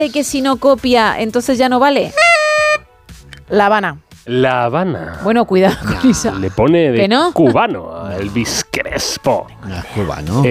que si no copia, entonces ya no vale. La Habana. La Habana. Bueno, cuidado con eso. Le pone de ¿Que no? cubano a Elvis Crespo. Cubano.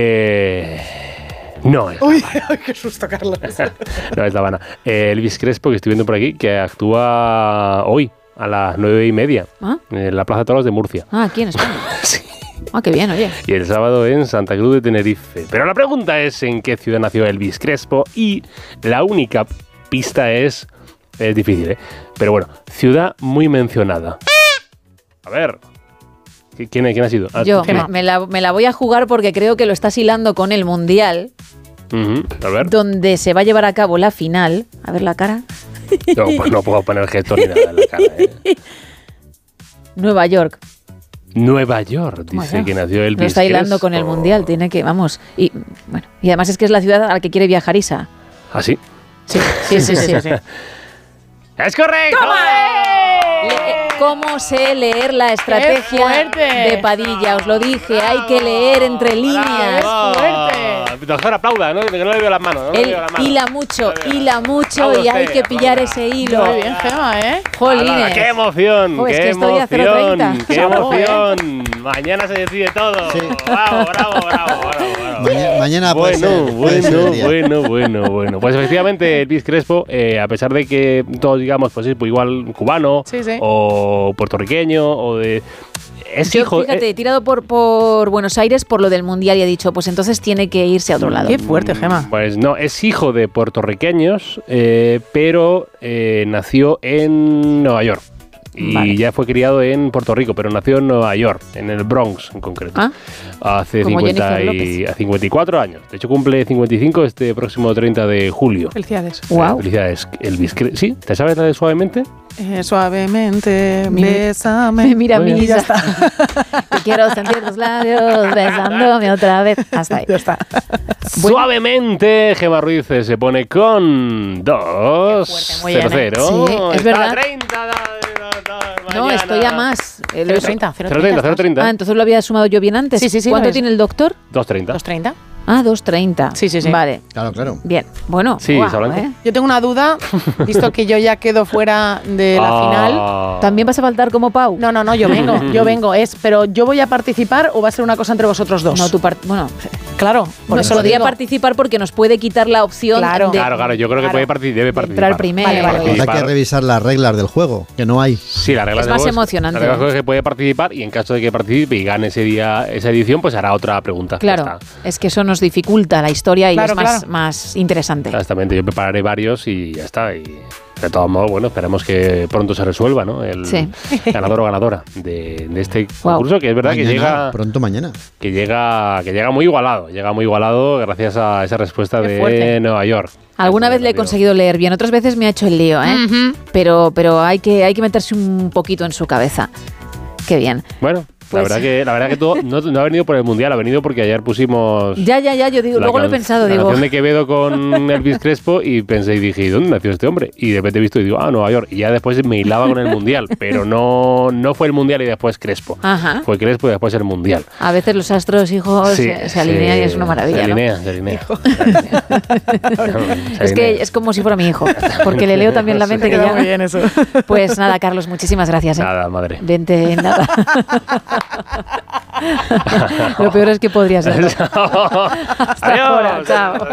No es Uy, qué susto, Carlos. No es La Habana. Elvis Crespo, que estoy viendo por aquí, que actúa hoy a las 9:30 ¿Ah? en la Plaza de Toros de Murcia. Ah, aquí en España. Sí. Ah, qué bien, oye. Y el sábado en Santa Cruz de Tenerife. Pero la pregunta es en qué ciudad nació Elvis Crespo y la única pista es difícil, ¿eh? Pero bueno, ciudad muy mencionada. A ver, ¿quién ha sido? Yo me la voy a jugar porque creo que lo estás hilando con el Mundial, A ver. donde se va a llevar a cabo la final. A ver la cara. No, pues no puedo poner gesto ni nada en la cara, ¿eh? Nueva York. Nueva York, dice Bueno, que nació Elvis lo está hilando Crespo. con el Mundial, tiene que, vamos. Y bueno, y además es que es la ciudad a la que quiere viajar Isa. ¿Ah, sí? Sí. ¡Es correcto! ¿Cómo sé leer la estrategia de Padilla? Os lo dije, hay que leer entre líneas. Doctor, aplauda, ¿no? Que no le veo las manos. Él hila mucho y hay que pillar ese hilo. Muy bien, Gema, ¿eh? Jolines. ¡Qué emoción! Jo, es ¡Qué que estoy a emoción! 0,30. ¡Qué emoción! Mañana se decide todo. Sí. Bravo. Mañana puede ser el día. Bueno. Pues efectivamente, Elvis Crespo, a pesar de que todos digamos, pues es igual cubano Sí. o puertorriqueño o de... Es hijo... Fíjate, he tirado por Buenos Aires por lo del Mundial y he dicho, pues entonces tiene que irse a otro lado. Qué fuerte, Gema. Pues no, es hijo de puertorriqueños, pero nació en Nueva York. Y Vale. ya fue criado en Puerto Rico, pero nació en Nueva York, en el Bronx en concreto. Ah, Hace como 54 años. De hecho, cumple 55 este próximo 30 de julio. Felicidades. wow. Felicidades, Elvis. ¿Sí? ¿Te sabes la de Suavemente? Suavemente, Mi- bésame. Mira, Bueno, mi ya Isa. Que quiero sentir tus labios besándome otra vez. Hasta ahí. Ya está. Bueno. Suavemente, Gemma Ruiz se pone con 2-0-0. muy bien, ¿eh? Sí, es verdad. 30, No, estoy a más. 0,30. 0,30. Ah, entonces lo había sumado yo bien antes. Sí, ¿Cuánto lo tiene el doctor? 2,30. 2,30. Ah, 2,30. Sí. Vale, Claro. bien. Bueno, Sí, guau, Isa Blanco. Yo tengo una duda, visto que yo ya quedo fuera de la final. ¿También vas a faltar como Pau? No, yo vengo. Pero ¿yo voy a participar o va a ser una cosa entre vosotros dos? No, bueno, Claro, por no eso lo podría digo. participar porque nos puede quitar la opción Claro. de Claro, yo creo que debe participar. entrar primero. Vale. Pues hay que revisar las reglas del juego, que no hay. Sí, la regla Es de más juego emocionante. La regla de juego es que puede participar y en caso de que participe y gane ese día esa edición, pues hará otra pregunta. Claro, Ya está. es que eso nos dificulta la historia y Claro, es más interesante. Exactamente, yo prepararé varios y ya está. Y de todos modos, bueno, esperemos que pronto se resuelva, ¿no? El Sí. ganador o ganadora de este Wow. concurso, que es verdad Mañana, que mañana. llega muy igualado gracias a esa respuesta Qué de fuerte. Nueva York. Alguna vez le he conseguido leer bien, otras veces me ha hecho el lío, ¿eh? Pero hay que meterse un poquito en su cabeza. Qué bien. Bueno, Pues- la verdad que todo no ha venido por el Mundial, ha venido porque ayer pusimos Ya, yo digo, luego lo he pensado, la digo, canción de Quevedo con Elvis Crespo y pensé y dije, ¿dónde nació este hombre? Y de repente he visto y digo, Nueva York. Y ya después me hilaba con el Mundial, pero no fue el Mundial y después Crespo. Ajá. Fue Crespo y después el Mundial. A veces los astros, hijos, se alinean y es una maravilla, Se ¿no? alinea. Es que es como si fuera mi hijo, porque le leo también la mente que Queda ya... muy bien eso. Pues nada, Carlos, muchísimas gracias. ¿eh? Nada, madre. Vente, nada. Lo peor es que podría ser. Adiós. Hasta ahora, chao.